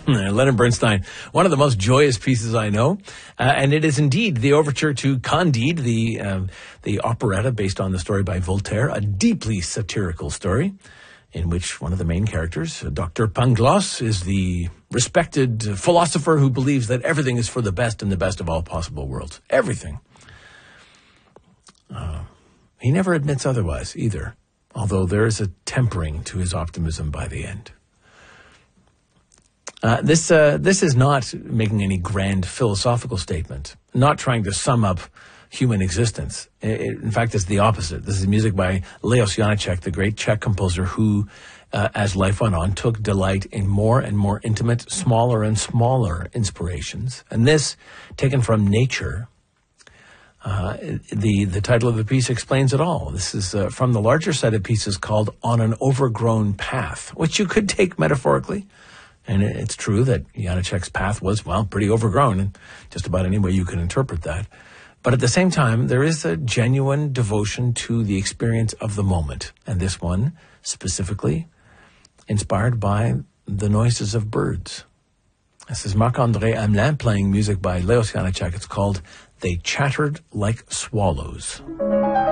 Leonard Bernstein, one of the most joyous pieces I know, and it is indeed the overture to Candide, the operetta based on the story by Voltaire, a deeply satirical story in which one of the main characters, Dr. Pangloss, is the respected philosopher who believes that everything is for the best in the best of all possible worlds. Everything. He never admits otherwise either, although there is a tempering to his optimism by the end. This is not making any grand philosophical statement, not trying to sum up human existence. In fact, it's the opposite. This is music by Leos Janáček, the great Czech composer who, as life went on, took delight in more and more intimate, smaller and smaller inspirations. And this, taken from nature, the title of the piece explains it all. This is from the larger set of pieces called On an Overgrown Path, which you could take metaphorically. And it's true that Janáček's path was, well, pretty overgrown in just about any way you can interpret that. But at the same time, there is a genuine devotion to the experience of the moment. And this one, specifically, inspired by the noises of birds. This is Marc-André Hamelin playing music by Leos Janáček. It's called They Chattered Like Swallows.